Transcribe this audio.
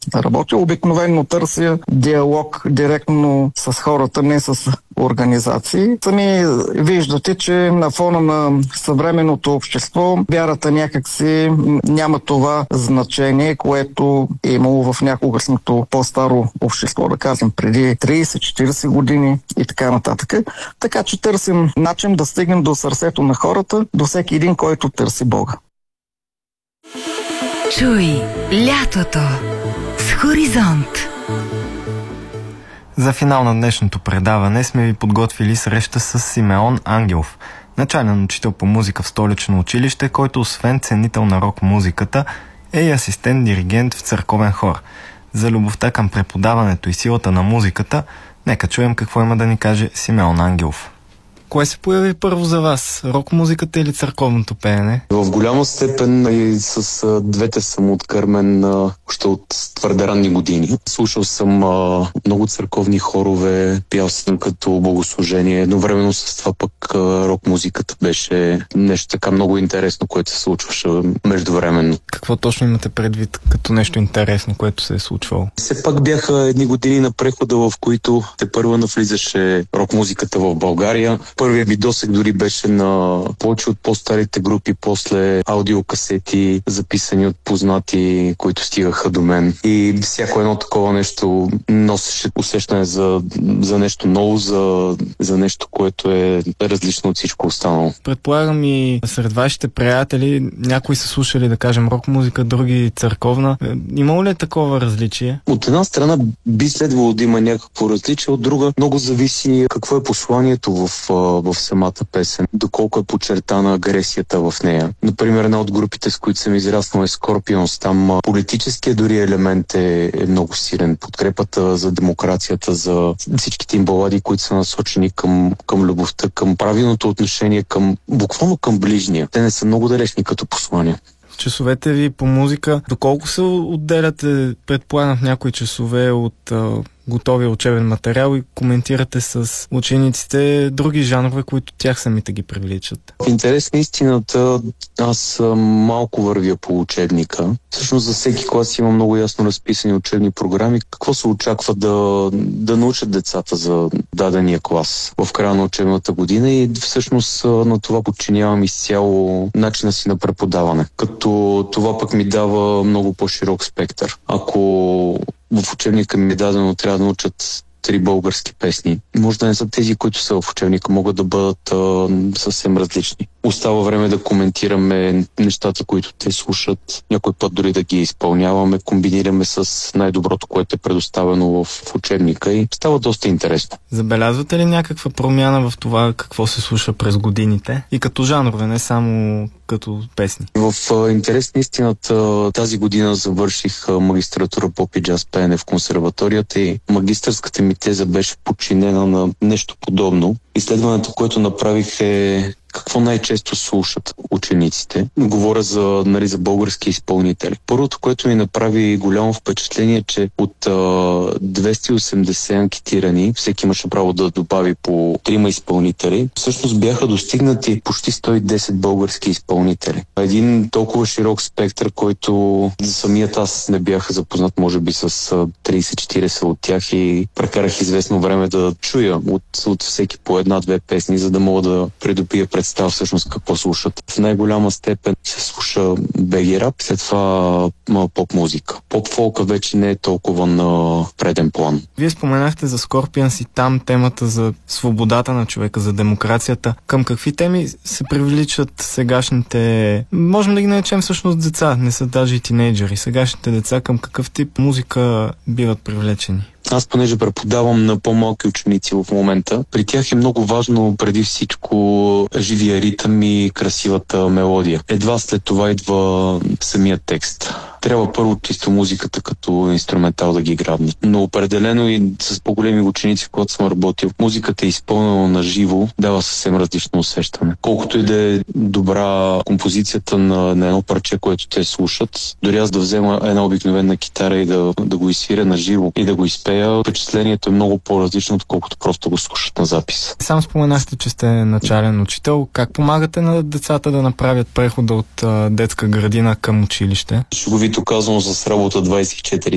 работил. Обикновено търся диалог директно с хората, не с организации. Сами виждате, че на фона на съвременното общество вярата някакси няма това значение, което е имало в някогашното по-старо общество, да кажем преди 30-40 години и така нататък. Така че търсим начин да стигнем до сърцето на хората, до всеки един, който търси Бога. Чуй лятото с Хоризонт. За финал на днешното предаване сме ви подготвили среща с Симеон Ангелов, начален учител по музика в столично училище, който освен ценител на рок-музиката е и асистент-диригент в църковен хор. За любовта към преподаването и силата на музиката, нека чуем какво има да ни каже Симеон Ангелов. Кое се появи първо за вас? Рок-музиката или църковното пеене? В голяма степен и с двете съм откърмен още от твърде ранни години. Слушал съм много църковни хорове, пял съм като богослужение. Едновременно с това пък рок-музиката беше нещо така много интересно, което се случваше междувременно. Какво точно имате предвид като нещо интересно, което се е случвало? Все пак бяха едни години на прехода, в които тепърва навлизаше рок-музиката в България. Първият ми досег дори беше на повече от по-старите групи, после аудиокасети, записани от познати, които стигаха до мен. И всяко едно такова нещо носеше усещане за нещо ново, за нещо, което е различно от всичко останало. Предполагам и сред вашите приятели някои са слушали, да кажем, рок-музика, други църковна. Имало ли е такова различие? От една страна би следвало да има някакво различие, от друга много зависи какво е посланието в самата песен, доколко е подчертана агресията в нея. Например, една от групите, с които съм израснал, е Scorpions. Там политическия дори елемент е много силен. Подкрепата за демокрацията, за всичките им балади, които са насочени към любовта, към правилното отношение, буквално към ближния. Те не са много далечни като послания. Часовете ви по музика, доколко се отделяте, предполагам, в някои часове от готовия учебен материал и коментирате с учениците други жанрове, които тях самите ги привличат? В интерес на истината, аз малко вървя по учебника. Всъщност за всеки клас има много ясно разписани учебни програми. Какво се очаква да научат децата за дадения клас в края на учебната година, и всъщност на това подчинявам изцяло начина си на преподаване. Като това пък ми дава много по-широк спектър. Ако в учебника ми е дадено трябва да научат 3 български песни, може да не са тези, които са в учебника, могат да бъдат съвсем различни. Остава време да коментираме нещата, които те слушат, някой път дори да ги изпълняваме, комбинираме с най-доброто, което е предоставено в учебника, и става доста интересно. Забелязвате ли някаква промяна в това какво се слуша през годините? И като жанрове, не само като песни? В интерес на истината, тази година завърших магистратура поп и джаз пеене в консерваторията и магистърската ми теза беше подчинена на нещо подобно. Изследването, което направих, е какво най-често слушат учениците. Говоря за български изпълнители. Първото, което ми направи голямо впечатление, че от 280 анкетирани, всеки имаше право да добави по 3 изпълнители, всъщност бяха достигнати почти 110 български изпълнители. Един толкова широк спектър, който самият аз не бях запознат, може би с 30-40 от тях, и прекарах известно време да чуя от всеки по 1-2 песни, за да мога да придобия представа всъщност какво слушат. В най-голяма степен се слуша беги рап, след това поп-музика. Поп-фолка вече не е толкова на преден план. Вие споменахте за Scorpions и там темата за свободата на човека, за демокрацията. Към какви теми се привличат сегашните, можем да ги наречем всъщност деца, не са даже и тинейджери, сегашните деца, към какъв тип музика биват привлечени? Аз, понеже преподавам на по-малки ученици в момента, при тях е много важно преди всичко живия ритъм и красивата мелодия. Едва след това идва самият текст. Трябва първо чисто музиката като инструментал да ги грабне. Но определено и с по-големи ученици, когато съм работил, музиката е изпълнена на живо, дава съвсем различно усещане. Колкото и да е добра композицията на едно парче, което те слушат, дори аз да взема една обикновена китара и да го изсвиря на живо и да го изпея, впечатлението е много по-различно, отколкото просто го слушат на запис. Сам споменахте, че сте начален учител. Как помагате на децата да направят прехода от детска градина към училище? Шуговито казано, с работа 24